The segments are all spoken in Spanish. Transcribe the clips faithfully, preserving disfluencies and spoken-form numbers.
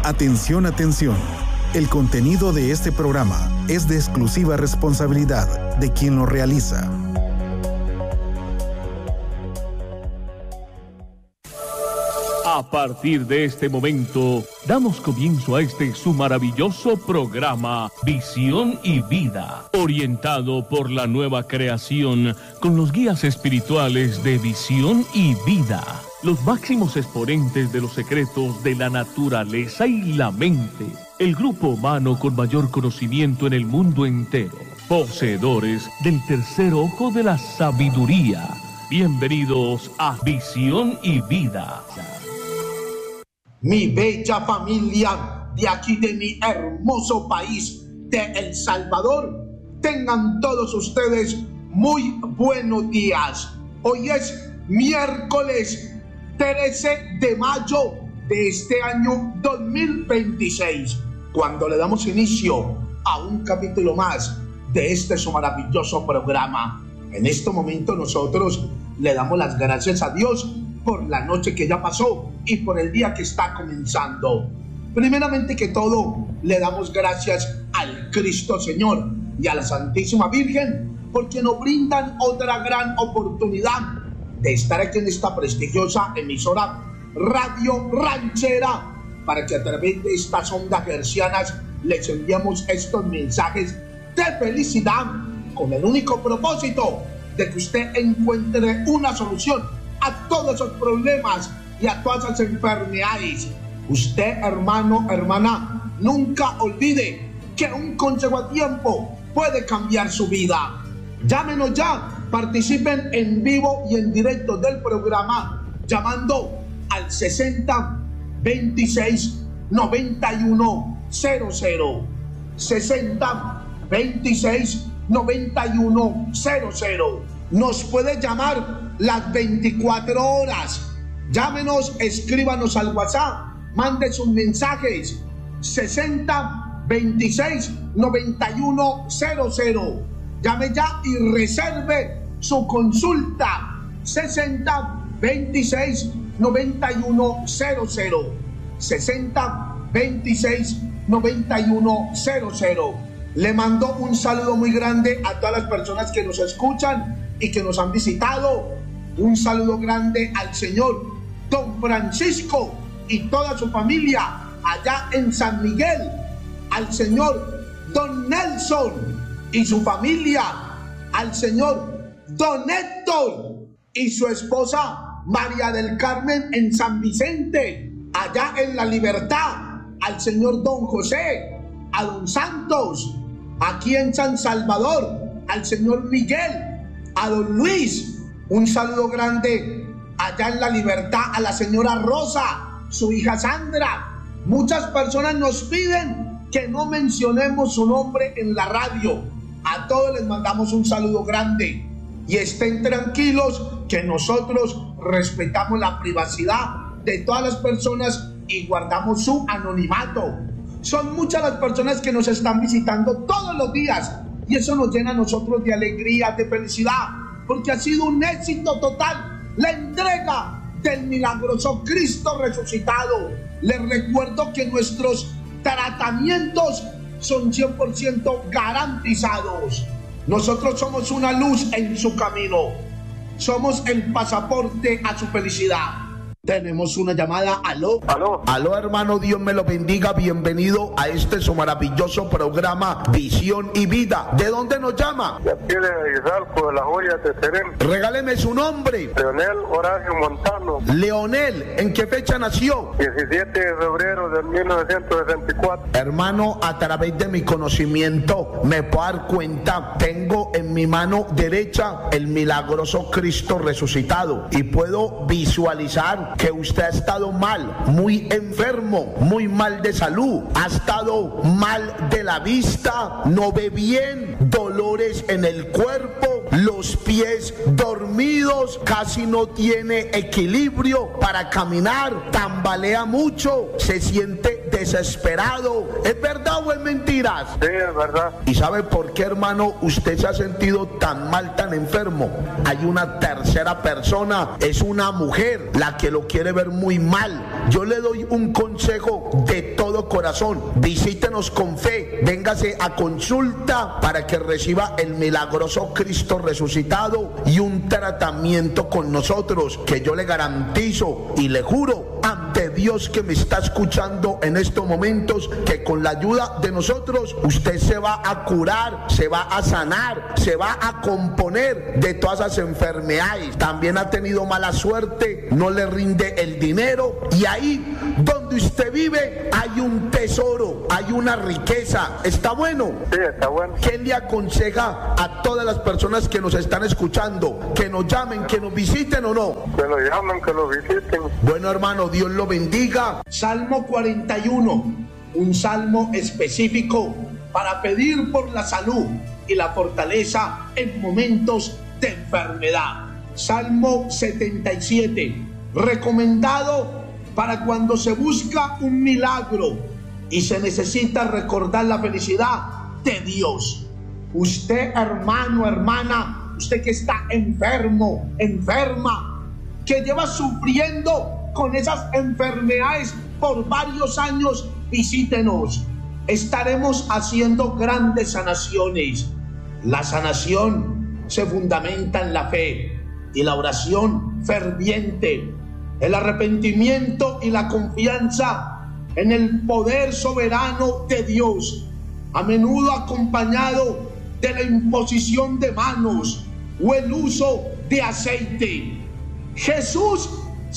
Atención, atención. El contenido de este programa es de exclusiva responsabilidad de quien lo realiza. A partir de este momento, damos comienzo a este su maravilloso programa Visión y Vida, orientado por la nueva creación con los guías espirituales de Visión y Vida, los máximos exponentes de los secretos de la naturaleza y la mente, el grupo humano con mayor conocimiento en el mundo entero, poseedores del tercer ojo de la sabiduría. Bienvenidos a Visión y Vida. Mi bella familia de aquí de mi hermoso país de El Salvador, tengan todos ustedes muy buenos días. Hoy es miércoles trece de mayo de este año dos mil veintiséis, cuando le damos inicio a un capítulo más de este su maravilloso programa. En este momento nosotros le damos las gracias a Dios por la noche que ya pasó y por el día que está comenzando. Primeramente que todo, le damos gracias al Cristo Señor y a la Santísima Virgen, porque nos brindan otra gran oportunidad de estar aquí en esta prestigiosa emisora Radio Ranchera, para que a través de estas ondas hercianas les enviamos estos mensajes de felicidad, con el único propósito de que usted encuentre una solución a todos esos problemas y a todas esas enfermedades. Usted, hermano, hermana, nunca olvide que un consejo a tiempo puede cambiar su vida. Llámenos ya, participen en vivo y en directo del programa llamando al sesenta veintiséis noventa y uno cero cero, sesenta veintiséis noventa y uno cero cero. Nos puede llamar las veinticuatro horas. Llámenos, escríbanos al WhatsApp, mande sus mensajes sesenta veintiséis noventa y uno cero cero. Llame ya y reserve su consulta sesenta veintiséis noventa y uno cero cero, sesenta veintiséis noventa y uno cero cero. Le mando un saludo muy grande a todas las personas que nos escuchan y que nos han visitado. Un saludo grande al señor Don Francisco y toda su familia allá en San Miguel, al señor Don Nelson y su familia, al señor Don Héctor y su esposa María del Carmen en San Vicente, allá en La Libertad, al señor Don José, a Don Santos, aquí en San Salvador, al señor Miguel, a Don Luis. Un saludo grande allá en La Libertad a la señora Rosa, su hija Sandra. Muchas personas nos piden que no mencionemos su nombre en la radio. A todos les mandamos un saludo grande y estén tranquilos que nosotros respetamos la privacidad de todas las personas y guardamos su anonimato. Son muchas las personas que nos están visitando todos los días y eso nos llena a nosotros de alegría, de felicidad, porque ha sido un éxito total la entrega del milagroso Cristo resucitado. Les recuerdo que nuestros tratamientos son cien por ciento garantizados. Nosotros somos una luz en su camino. Somos el pasaporte a su felicidad. Tenemos una llamada. Aló. Aló. Aló, hermano, Dios me lo bendiga. Bienvenido a este su maravilloso programa Visión y Vida. ¿De dónde nos llama? De aquí de Izalco, de las Joyas de Serén. Regáleme su nombre. Leonel Horacio Montano. Leonel, ¿en qué fecha nació? diecisiete de febrero de mil novecientos sesenta y cuatro. Hermano, a través de mi conocimiento me puedo dar cuenta, tengo en mi mano derecha el milagroso Cristo resucitado y puedo visualizar que usted ha estado mal, muy enfermo, muy mal de salud, ha estado mal de la vista, no ve bien, dolores en el cuerpo, los pies dormidos, casi no tiene equilibrio para caminar, tambalea mucho, se siente desesperado. ¿Es verdad o es mentiras? Sí, es verdad. ¿Y sabe por qué, hermano, usted se ha sentido tan mal, tan enfermo? Hay una tercera persona, es una mujer, la que lo quiere ver muy mal. Yo le doy un consejo de todo corazón: visítenos con fe, véngase a consulta para que reciba el milagroso Cristo resucitado y un tratamiento con nosotros, que yo le garantizo y le juro ante Dios que me está escuchando en estos momentos, que con la ayuda de nosotros usted se va a curar, se va a sanar, se va a componer de todas esas enfermedades. También ha tenido mala suerte, no le rinde el dinero, y ahí donde usted vive hay un tesoro, hay una riqueza. ¿Está bueno? Sí, está bueno. ¿Qué le aconseja a todas las personas que nos están escuchando? ¿Que nos llamen, que nos visiten o no? Que lo llamen, que lo visiten. Bueno, hermano, Dios lo bendiga. Salmo cuarenta y uno, un salmo específico para pedir por la salud y la fortaleza en momentos de enfermedad. Salmo setenta y siete, recomendado para cuando se busca un milagro y se necesita recordar la felicidad de Dios. Usted, hermano, hermana, usted que está enfermo, enferma, que lleva sufriendo con esas enfermedades por varios años, visítenos. Estaremos haciendo grandes sanaciones. La sanación se fundamenta en la fe y la oración ferviente, el arrepentimiento y la confianza en el poder soberano de Dios, a menudo acompañado de la imposición de manos o el uso de aceite. Jesús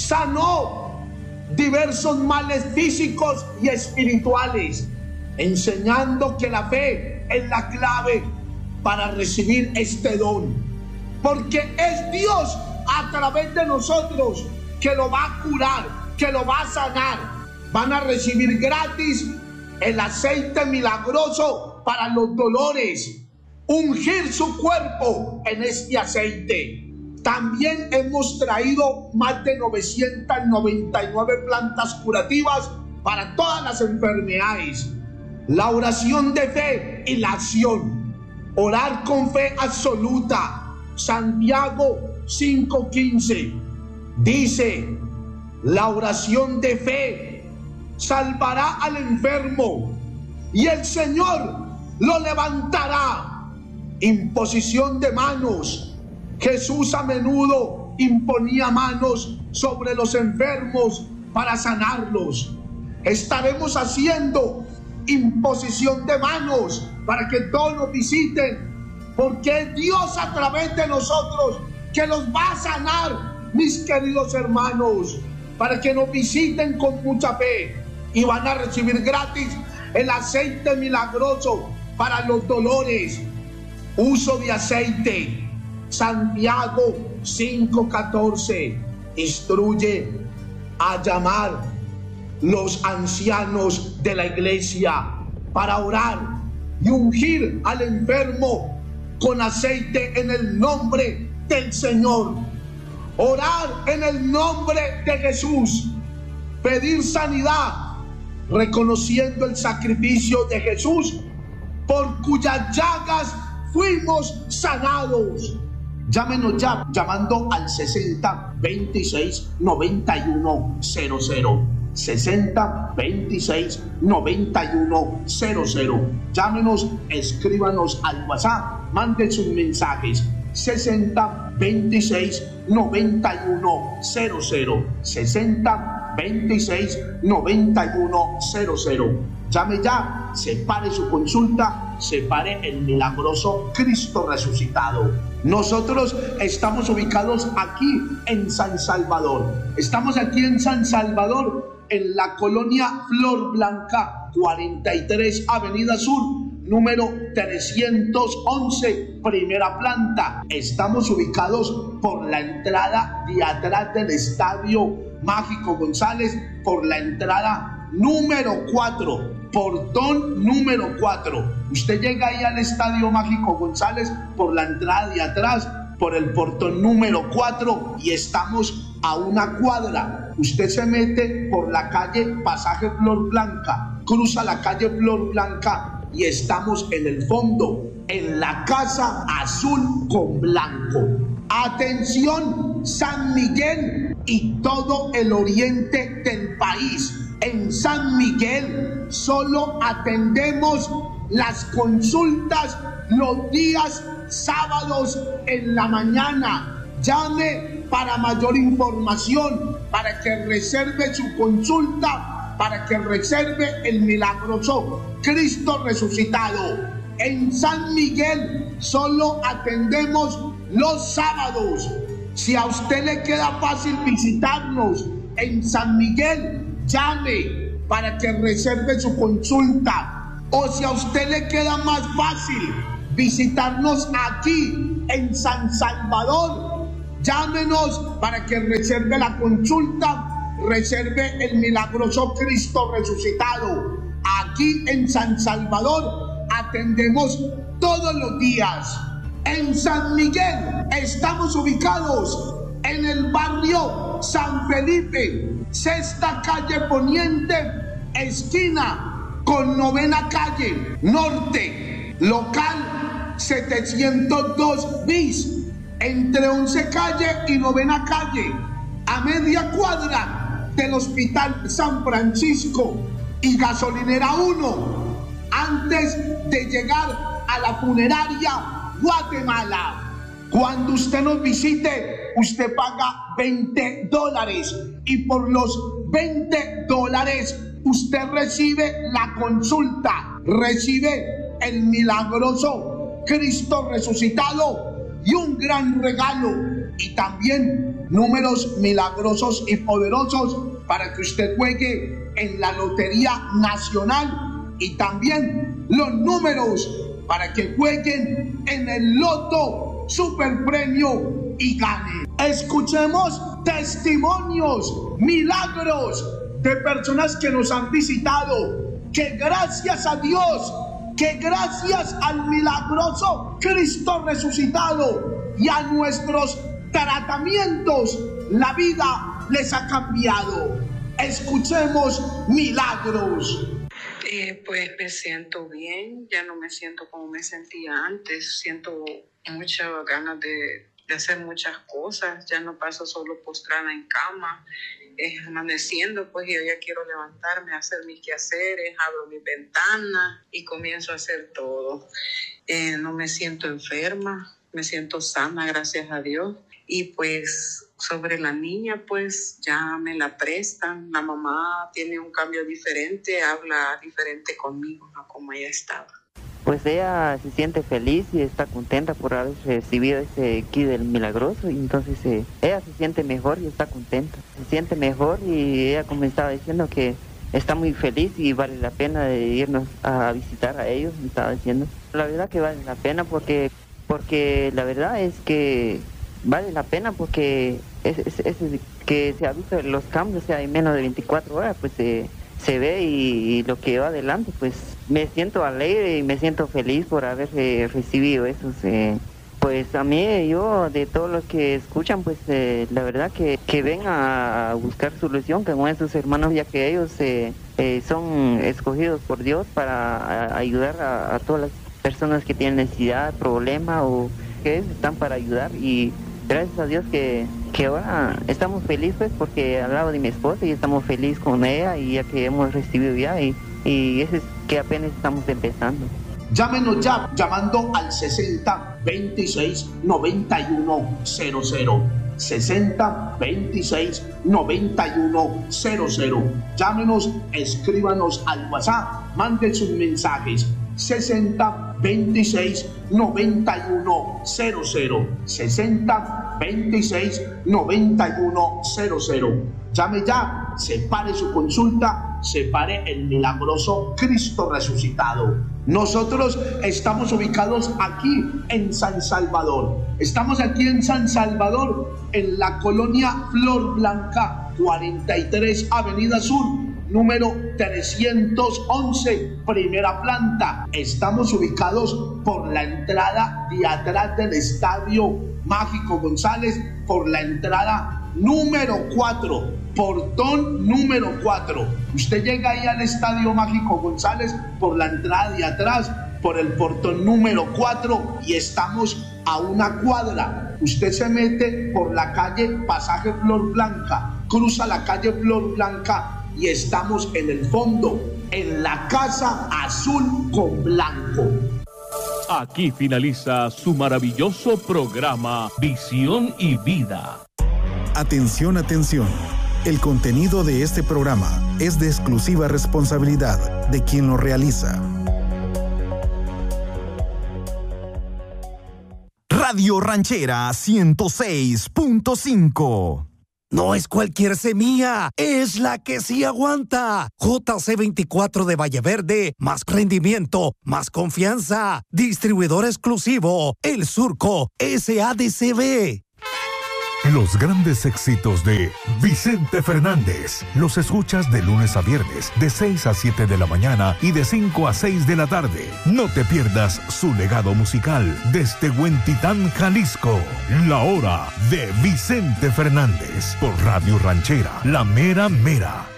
sanó diversos males físicos y espirituales, enseñando que la fe es la clave para recibir este don, porque es Dios a través de nosotros que lo va a curar, que lo va a sanar. Van a recibir gratis el aceite milagroso para los dolores, ungir su cuerpo en este aceite. También hemos traído más de novecientas noventa y nueve plantas curativas para todas las enfermedades. La oración de fe y la acción. Orar con fe absoluta. Santiago cinco quince dice: la oración de fe salvará al enfermo y el Señor lo levantará. Imposición de manos. Jesús a menudo imponía manos sobre los enfermos para sanarlos. Estaremos haciendo imposición de manos para que todos nos visiten, porque es Dios a través de nosotros que los va a sanar, mis queridos hermanos, para que nos visiten con mucha fe y van a recibir gratis el aceite milagroso para los dolores. Uso de aceite. Santiago cinco catorce instruye a llamar los ancianos de la iglesia para orar y ungir al enfermo con aceite en el nombre del Señor. Orar en el nombre de Jesús, pedir sanidad, reconociendo el sacrificio de Jesús por cuyas llagas fuimos sanados. Llámenos ya llamando al sesenta veintiséis noventa y uno cero cero. sesenta veintiséis noventa y uno cero cero. Llámenos, escríbanos al WhatsApp, manden sus mensajes. sesenta veintiséis noventa y uno cero cero. sesenta veintiséis noventa y uno cero cero. Llame ya, separe su consulta, separe el milagroso Cristo resucitado. Nosotros estamos ubicados aquí en San Salvador. Estamos aquí en San Salvador, en la colonia Flor Blanca, cuarenta y tres Avenida Sur, número trescientos once, primera planta. Estamos ubicados por la entrada de atrás del Estadio Mágico González, por la entrada número cuatro, portón número cuatro. Usted llega ahí al Estadio Mágico González por la entrada de atrás, por el portón número cuatro, y estamos a una cuadra. Usted se mete por la calle Pasaje Flor Blanca, cruza la calle Flor Blanca y estamos en el fondo, en la casa azul con blanco. Atención, San Miguel y todo el oriente del país. En San Miguel solo atendemos las consultas los días sábados en la mañana. Llame para mayor información, para que reserve su consulta, para que reserve el milagroso Cristo resucitado. En San Miguel solo atendemos los sábados. Si a usted le queda fácil visitarnos en San Miguel, llame para que reserve su consulta. O si a usted le queda más fácil visitarnos aquí en San Salvador, llámenos para que reserve la consulta, reserve el milagroso Cristo resucitado. Aquí en San Salvador atendemos todos los días. En San Miguel estamos ubicados en el barrio San Felipe, sexta calle poniente, esquina con novena calle norte, local setecientos dos bis, entre once calle y novena calle, a media cuadra del Hospital San Francisco y Gasolinera uno, antes de llegar a la funeraria Guatemala. Cuando usted nos visite, usted paga veinte dólares y por los veinte dólares usted recibe la consulta, recibe el milagroso Cristo resucitado y un gran regalo, y también números milagrosos y poderosos para que usted juegue en la Lotería Nacional, y también los números para que jueguen en el Loto Super Premio y ganen. Escuchemos testimonios, milagros de personas que nos han visitado, que gracias a Dios, que gracias al milagroso Cristo resucitado y a nuestros tratamientos, la vida les ha cambiado. Escuchemos milagros. Eh, pues me siento bien, ya no me siento como me sentía antes, siento muchas ganas de, de hacer muchas cosas, ya no paso solo postrada en cama, eh, amaneciendo, pues yo ya quiero levantarme, hacer mis quehaceres, abro mi ventana y comienzo a hacer todo. Eh, no me siento enferma, me siento sana, gracias a Dios. Y pues sobre la niña, pues ya me la prestan. La mamá tiene un cambio diferente, habla diferente conmigo, no como ella estaba. Pues ella se siente feliz y está contenta por haber recibido ese kit del milagroso, y entonces eh, ella se siente mejor y está contenta. Se siente mejor y ella, como estaba diciendo, que está muy feliz y vale la pena de irnos a visitar a ellos, me estaba diciendo. La verdad que vale la pena porque, porque la verdad es que vale la pena porque es, es, es que se ha visto los cambios, o sea, en menos de veinticuatro horas, pues eh, se ve y, y lo que va adelante, pues me siento alegre y me siento feliz por haber eh, recibido esos. Eh, pues a mí, yo, de todos los que escuchan, pues eh, la verdad que, que ven a, a buscar solución con esos hermanos, ya que ellos eh, eh, son escogidos por Dios para a, ayudar a, a todas las personas que tienen necesidad, problema, o que ellos están para ayudar. Y gracias a Dios que, que ahora estamos felices porque al lado de mi esposa y estamos felices con ella, y ya que hemos recibido ya, y, y eso es que apenas estamos empezando. Llámenos ya llamando al sesenta veintiséis noventa y uno cero cero. sesenta veintiséis noventa y uno cero cero. Llámenos, escríbanos al WhatsApp, manden sus mensajes. sesenta veintiséis noventa y uno cero cero. sesenta veintiséis noventa y uno cero cero. Llame ya, separe su consulta, separe el milagroso Cristo resucitado. Nosotros estamos ubicados aquí en San Salvador. Estamos aquí en San Salvador, en la colonia Flor Blanca, cuarenta y tres Avenida Sur, número trescientos once, primera planta. Estamos ubicados por la entrada de atrás del Estadio Mágico González, por la entrada número cuatro, portón número cuatro. Usted llega ahí al Estadio Mágico González por la entrada de atrás, por el portón número cuatro, y estamos a una cuadra. Usted se mete por la calle Pasaje Flor Blanca, cruza la calle Flor Blanca y estamos en el fondo, en la Casa Azul con Blanco. Aquí finaliza su maravilloso programa Visión y Vida. Atención, atención. El contenido de este programa es de exclusiva responsabilidad de quien lo realiza. Radio Ranchera ciento seis punto cinco. No es cualquier semilla, es la que sí aguanta. J C veinticuatro de Valle Verde, más rendimiento, más confianza. Distribuidor exclusivo, El Surco, S A D C B. Los grandes éxitos de Vicente Fernández los escuchas de lunes a viernes de seis a siete de la mañana y de cinco a seis de la tarde. No te pierdas su legado musical desde Huentitán, Jalisco. La hora de Vicente Fernández por Radio Ranchera, la mera mera.